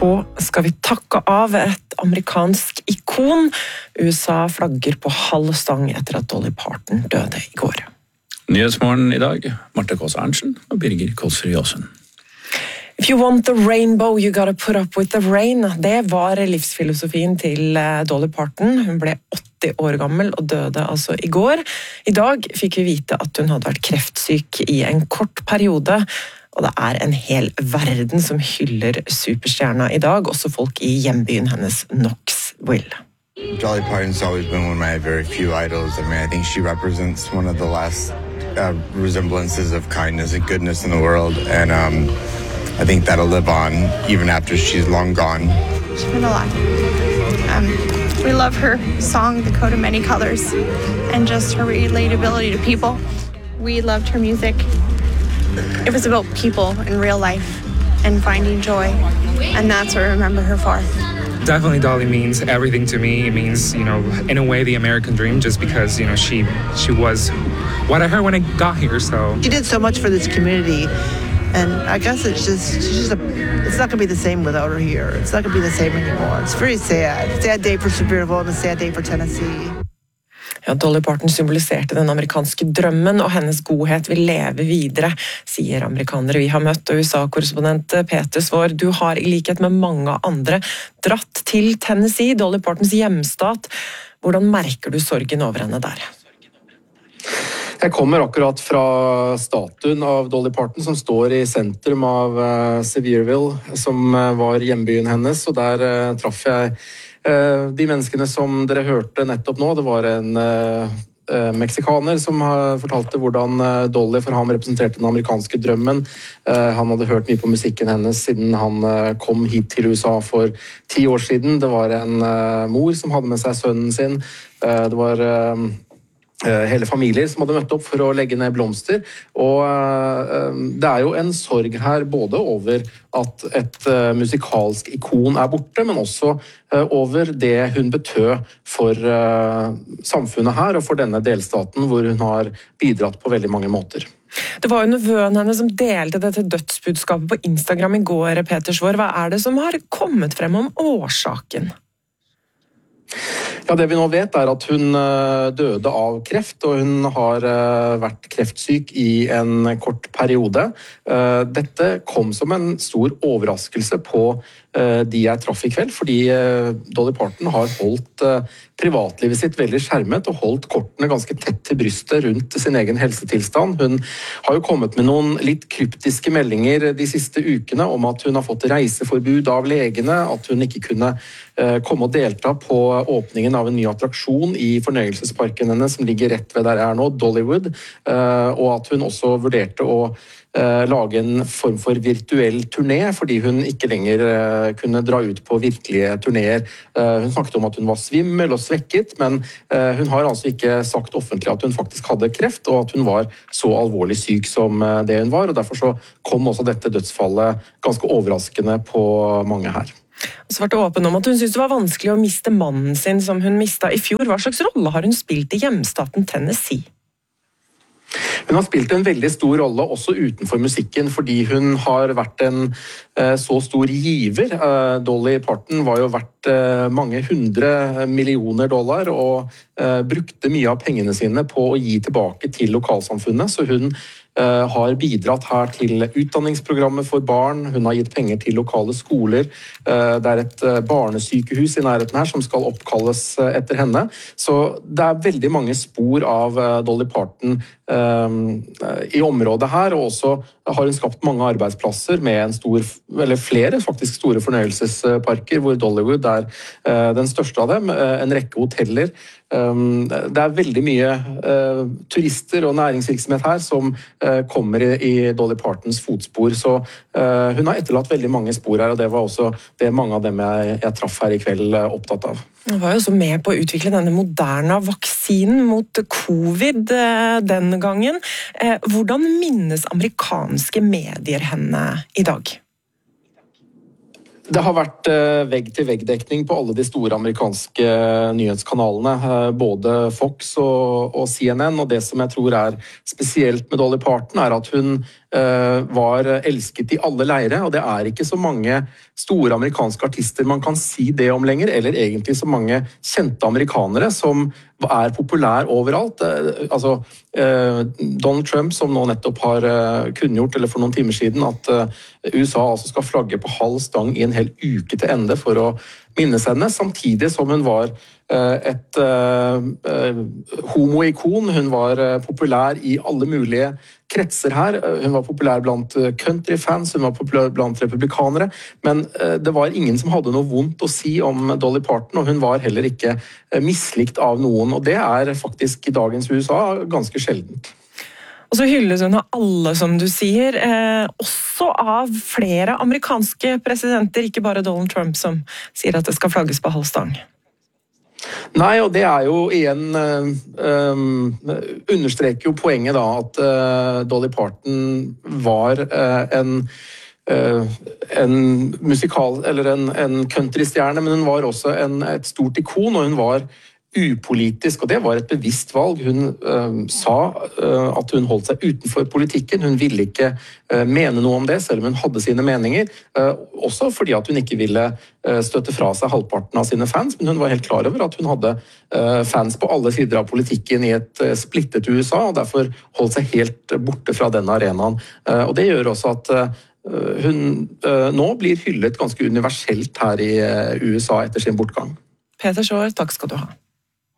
så skal vi takke av et amerikansk ikon. USA flagger på halv stang etter at Dolly Parton døde i går. Nyhetsmorgen i dag, Marte Kaas Arntzen og Birger Kolsrud Jåsund. If you want the rainbow, you gotta put up with the rain. Det var livsfilosofien til Dolly Parton. Hun ble 80 år gammel og døde altså i går. I dag fikk vi vite at hun hadde vært kreftsyk i en kort periode, og det er en hel verden som hyller superstjerna i dag, også folk i hjembyen hennes Knoxville. Dolly Parton's always been one of my very few idols. I think she represents one of the last resemblances of kindness and goodness in the world, and I think that'll live on even after she's long gone. She's been alive. We love her song, The Coat of Many Colors, and just her relatability to people. We loved her music. It was about people in real life and finding joy, and that's what I remember her for. Definitely Dolly means everything to me. It means, in a way, the American dream, just because, she was what I heard when I got here, so. She did so much for this community, and I guess it's not gonna be the same without her here. It's not gonna be the same anymore. It's very sad. Sad day for Sevierville and a sad day for Tennessee. Ja, Dolly Parton symboliserte den amerikanske drømmen, og hennes godhet vil leve videre, sier amerikanere vi har møtt. Og USA-korrespondent Peter Svaar, du har i likhet med mange andre dratt til Tennessee, Dolly Partons hjemstat. Hvordan merker du sorgen over henne der? Jeg kommer akkurat fra statuen av Dolly Parton, som står i sentrum av Sevierville, som var hjembyen hennes, og der traff jeg de menneskene som dere hørte nettopp nå. Det var en meksikaner som fortalte hvordan Dolly for ham representerte den amerikanske drømmen. Han hadde hørt mye på musikken hennes siden han kom hit til USA for 10 år siden. Det var en mor som hadde med seg sønnen sin. Det var hele familier som hadde møtt opp for å legge ned blomster, og det er jo en sorg her både over at et musikalsk ikon er borte, men også over det hun betød for samfunnet her og for denne delstaten hvor hun har bidratt på veldig mange måter. Det var jo nevøen henne som delte dette dødsbudskapet på Instagram i går, Peter Svaar. Hva er det som har kommet frem om årsaken? Ja, det vi nå vet er at hun døde av kreft, og hun har vært kreftsyk i en kort periode. Dette kom som en stor overraskelse på de jeg traff i kveld, fordi Dolly Parton har holdt privatlivet sitt veldig skjermet og holdt kortene ganske tett til brystet rundt sin egen helsetilstand. Hun har jo kommet med noen litt kryptiske meldinger de siste ukene om at hun har fått reiseforbud av legene, at hun ikke kunne komme og delta på åpningen av en ny attraksjon i fornøyelsesparken hennes som ligger rett ved der jeg er nå, Dollywood, og at hun også vurderte å lage en form for virtuell turné, fordi hun ikke lenger kunne dra ut på virkelige turnéer. Hun snakket om at hun var svimmel og svekket, men hun har altså ikke sagt offentlig at hun faktisk hadde kreft, og at hun var så alvorlig syk som det hun var, og derfor så kom også dette dødsfallet ganske overraskende på mange her. Svarte åpen om at hun syntes det var vanskelig å miste mannen sin som hun mistet i fjor. Hva slags rolle har hun spilt i hjemstaten Tennessee? Hun har spilt en veldig stor rolle også utenfor musikken, fordi hun har vært en så stor giver. Dolly Parton var jo verdt mange $100 millioner og brukte mye av pengene sine på å gi tilbake til lokalsamfunnet, så hun har bidratt her til utdanningsprogrammet for barn, hun har gitt penger til lokale skoler, det er et barnesykehus i nærheten her som skal oppkalles etter henne, så det er veldig mange spor av Dolly Parton i området her, og også har hun skapt mange arbeidsplasser med flere faktisk store fornøyelsesparker, hvor Dollywood er den største av dem, en rekke hoteller. Det er veldig mye turister og næringsvirksomhet her som kommer i Dolly Partons fotspor, så hun har etterlatt veldig mange spor her, og det var også det mange av dem jeg traff her i kveld opptatt av. Hun var jo også med på å utvikle denne moderne vaksinen mot covid den gangen. Hvordan minnes amerikanske medier henne i dag? Det har vært vegg-til-vegg-dekning på alle de store amerikanske nyhetskanalene, både Fox og CNN, og det som jeg tror er spesielt med Dolly Parton er at hun var elsket i alle leire, og det ikke så mange store amerikanske artister man kan si det om lenger, eller egentlig så mange kjente amerikanere som populær overalt. Altså, Donald Trump, som nå nettopp har kunngjort, eller for noen timer siden, at USA altså skal flagge på halv stang i en hel uke til ende for å minnes henne, samtidig som hun var et homoikon. Hun var populær i alle mulige kretser her. Hun var populær blant countryfans, hun var populær blant republikanere, men det var ingen som hadde noe vondt å si om Dolly Parton, og hun var heller ikke mislikt av noen, og det faktisk i dagens USA ganske sjeldent. Og så hylles hun av alle, som du sier, også av flere amerikanske presidenter, ikke bare Donald Trump, som sier at det skal flagges på halv stang. Nei, og det jo igjen understreker jo poenget da, at Dolly Parton var en musikal, eller en countrystjerne, men hun var også et stort ikon, og hun var upolitisk, og det var et bevisst valg. Hun sa at hun holdt seg utenfor politikken. Hun ville ikke mene noe om det, selv om hun hadde sine meninger. Også fordi at hun ikke ville støtte fra seg halvparten av sine fans, men hun var helt klar over at hun hadde fans på alle sider av politikken i et splittet USA, og derfor holdt seg helt borte fra den arenaen. Og det gjør også at hun nå blir hyllet ganske universelt her i USA etter sin bortgang. Peter Schor, takk skal du ha.